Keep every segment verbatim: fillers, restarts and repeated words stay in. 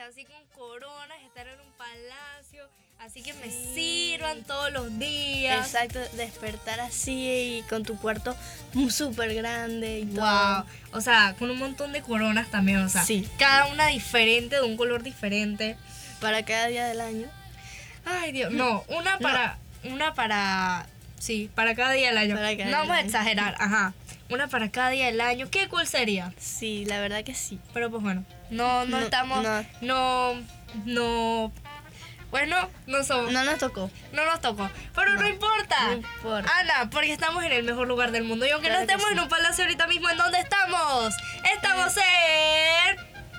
así con coronas, estar en un palacio, así que me sirvan todos los días. Exacto, despertar así y con tu cuarto súper grande y Wow, todo. o sea, con un montón de coronas también, o sea, Sí. cada una diferente, de un color diferente. Para cada día del año. Ay, Dios, no, una para, una para, sí, para cada día del año. Para cada No día vamos a del año. exagerar, ajá, una para cada día del año. ¿Qué cool sería? Sí, la verdad que sí. Pero pues bueno, no, no, No, estamos, no. no, no, bueno, no somos, no, No nos tocó. nos tocó, pero no, No, importa. no importa. Ana, porque estamos en el mejor lugar del mundo y aunque Claro no que estemos sí. en un palacio ahorita mismo, ¿en dónde estamos? Estamos en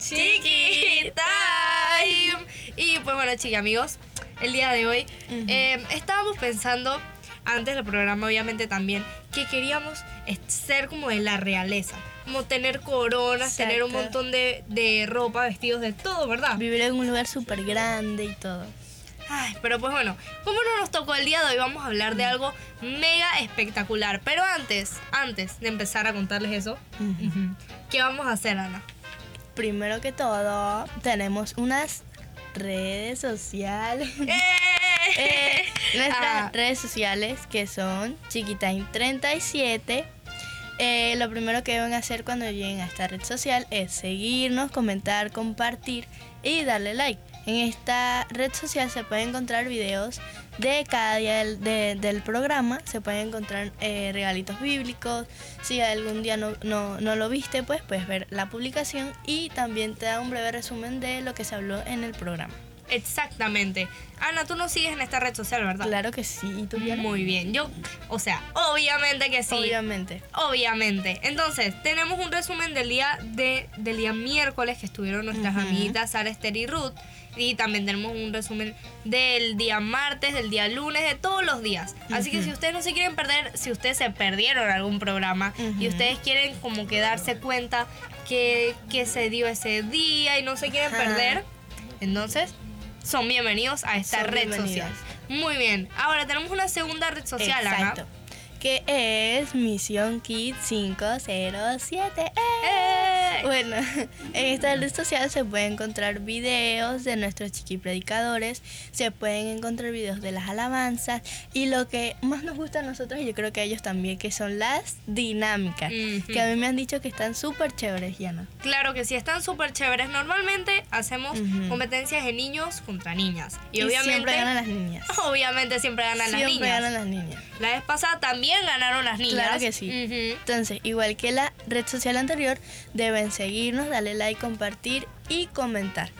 Chiqui Time. Y pues bueno, chiqui amigos, el día de hoy Ujú. eh, estábamos pensando, antes del programa obviamente también, que queríamos es- ser como de la realeza, como tener coronas, Exacto. tener un montón de, de ropa, vestidos, de todo, ¿verdad? Vivir en un lugar súper grande y todo. Ay, pero pues bueno, como no nos tocó el día de hoy, vamos a hablar de algo mega espectacular. Pero antes, antes de empezar a contarles eso, Ujú. ujú, ¿qué vamos a hacer, Ana? Primero que todo, tenemos unas redes sociales. Eh, nuestras Ah. redes sociales que son Chiquitime treinta y siete. Eh, lo primero que deben hacer cuando lleguen a esta red social es seguirnos, comentar, compartir y darle like. En esta red social se pueden encontrar videos de cada día del, de- del programa, se pueden encontrar eh, regalitos bíblicos. Si algún día no, no, no lo viste, pues puedes ver la publicación y también te da un breve resumen de lo que se habló en el programa. Exactamente. Ana, tú nos sigues en esta red social, ¿verdad? Claro que sí. ¿Y tú, Diana? Muy bien. Yo, o sea, obviamente que sí. Obviamente. Obviamente. Entonces, tenemos un resumen del día de del día miércoles que estuvieron nuestras Ujú. amiguitas Sara, Esther y Ruth. Y también tenemos un resumen del día martes, del día lunes, de todos los días. Así que Ujú. si ustedes no se quieren perder, si ustedes se perdieron algún programa y Ujú. ustedes quieren como que darse cuenta que, que se dio ese día y no se quieren Ajá. perder, entonces son bienvenidos a esta Son red bienvenidos. social. Muy bien. Ahora tenemos una segunda red social, Ana. Exacto. Que es Misión Kids cinco cero siete. ¡Eh! ¡Eh! Bueno, en esta red social se pueden encontrar videos de nuestros chiqui predicadores, se pueden encontrar videos de las alabanzas y lo que más nos gusta a nosotros y yo creo que a ellos también, que son las dinámicas, Ujú. que a mí me han dicho que están súper chéveres, Yana. Claro que sí, están súper chéveres. Normalmente hacemos Ujú. competencias de niños contra niñas. Y, Y obviamente, siempre ganan las niñas. obviamente siempre ganan las Siempre niñas. ganan las niñas. La vez pasada también ganaron las niñas. Claro que sí. Ujú. Entonces, igual que la red social anterior, deben seguirnos, darle like, compartir y comentar.